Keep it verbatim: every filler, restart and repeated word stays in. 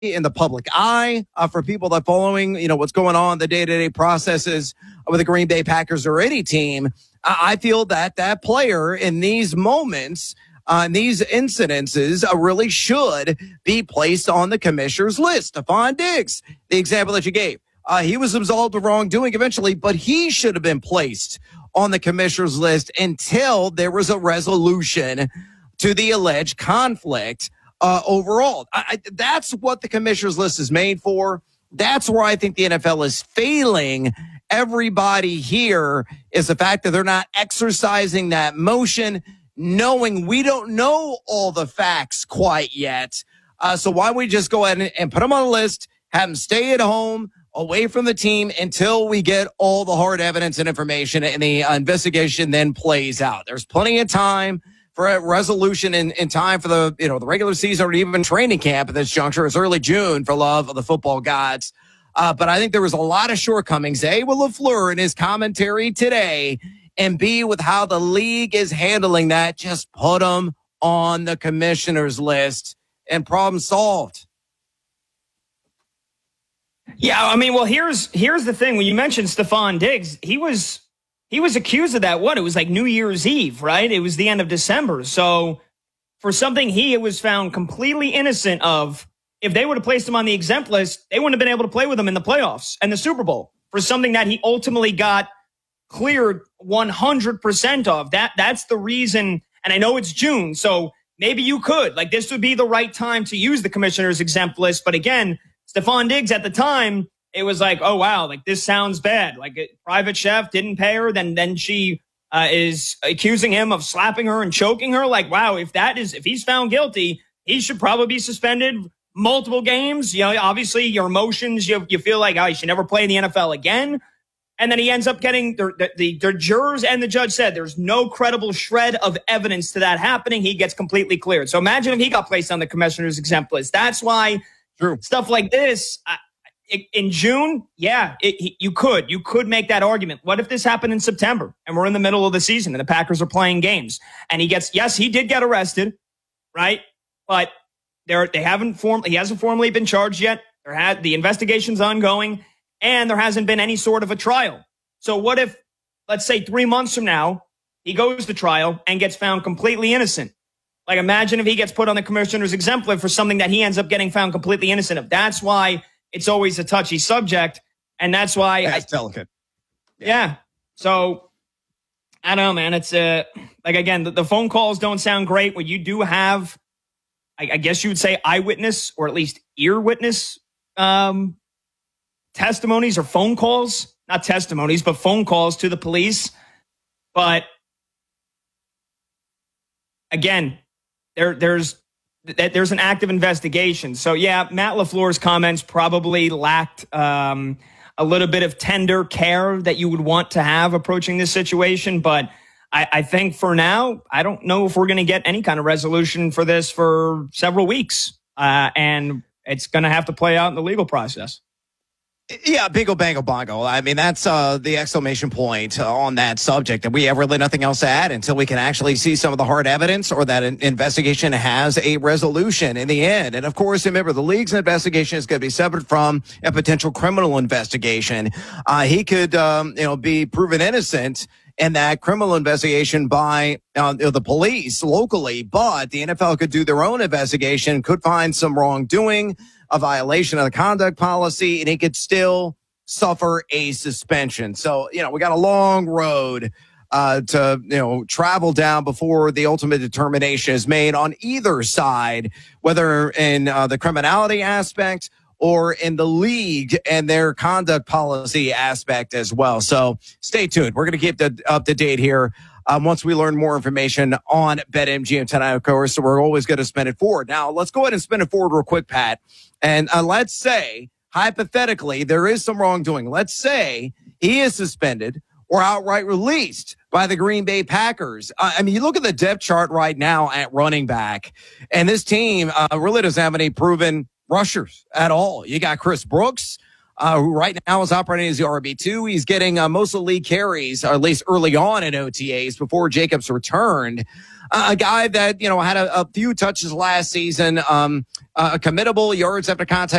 in the public eye, uh, for people that following, you know, what's going on, the day-to-day processes with the Green Bay Packers or any team. I feel that that player in these moments, uh, in these incidences, uh, really should be placed on the commissioner's list. Stefon Diggs, the example that you gave, uh, he was absolved of wrongdoing eventually, but he should have been placed on the commissioner's list until there was a resolution to the alleged conflict. Uh, overall, I, I, that's what the commissioner's list is made for. That's where I think the N F L is failing everybody here, is the fact that they're not exercising that motion, knowing we don't know all the facts quite yet. Uh, so why don't we just go ahead and, and put them on the list, have them stay at home, away from the team until we get all the hard evidence and information, and the uh, investigation then plays out. There's plenty of time for a resolution in, in time for the, you know, the regular season or even training camp at this juncture. It's early June, for love of the football gods. Uh, but I think there was a lot of shortcomings, A, with LaFleur in his commentary today, and B, with how the league is handling that. Just put them on the commissioner's list and problem solved. Yeah, I mean, well, here's here's the thing. When you mentioned Stefon Diggs, he was he was accused of that. What? It was like New Year's Eve, right? It was the end of December. So for something he was found completely innocent of, if they would have placed him on the exempt list, they wouldn't have been able to play with him in the playoffs and the Super Bowl. For something that he ultimately got cleared one hundred percent of. That that's the reason. And I know it's June, so maybe you could. Like, this would be the right time to use the commissioner's exempt list. But again, Stefon Diggs at the time, it was like, oh, wow, like this sounds bad. Like, a private chef didn't pay her. Then, then she uh, is accusing him of slapping her and choking her. Like, wow, if that is, if he's found guilty, he should probably be suspended multiple games. You know, obviously your emotions, you, you feel like, oh, he should never play in the N F L again. And then he ends up getting the, the, the, the jurors and the judge said there's no credible shred of evidence to that happening. He gets completely cleared. So imagine if he got placed on the commissioner's exempt list. That's why True. Stuff like this uh, in June. Yeah, it, you could, you could make that argument. What if this happened in September and we're in the middle of the season and the Packers are playing games and he gets, yes, he did get arrested, right? But they're, they haven't formed, he hasn't formally been charged yet. There had the investigation's ongoing. And there hasn't been any sort of a trial. So what if, let's say three months from now, he goes to trial and gets found completely innocent? Like, imagine if he gets put on the commissioner's exempt list for something that he ends up getting found completely innocent of. That's why it's always a touchy subject. And that's why. That's I, delicate. Yeah. yeah. So I don't know, man. It's uh, like, again, the, the phone calls don't sound great. When you do have, I, I guess you would say, eyewitness or at least ear witness um testimonies or phone calls, not testimonies, but phone calls to the police. But again, there, there's, there's an active investigation. So yeah, Matt LaFleur's comments probably lacked um, a little bit of tender care that you would want to have approaching this situation. But I, I think for now, I don't know if we're going to get any kind of resolution for this for several weeks. Uh, and it's going to have to play out in the legal process. Yeah, bingo, bango, bongo. I mean, that's uh, the exclamation point uh, on that subject. And we have really nothing else to add until we can actually see some of the hard evidence or that an investigation has a resolution in the end. And, of course, remember, the league's investigation is going to be separate from a potential criminal investigation. Uh, he could, um, you know, be proven innocent in that criminal investigation by uh, the police locally, but the N F L could do their own investigation, could find some wrongdoing, a violation of the conduct policy, and he could still suffer a suspension. So, you know, we got a long road uh, to, you know, travel down before the ultimate determination is made on either side, whether in uh, the criminality aspect or in the league and their conduct policy aspect as well. So stay tuned. We're going to keep the, up to date here um, once we learn more information on BetMGM tonight, of course. So we're always going to spin it forward. Now, let's go ahead and spin it forward real quick, Pat. And uh, let's say, hypothetically, there is some wrongdoing. Let's say he is suspended or outright released by the Green Bay Packers. Uh, I mean, you look at the depth chart right now at running back, and this team uh, really doesn't have any proven rushers at all. You got Chris Brooks, uh, who right now is operating as the R B two. He's getting uh, most of the league carries, or at least early on in O T As before Jacobs returned. uh, a guy that, you know, had a, a few touches last season, um, uh, committable yards after contact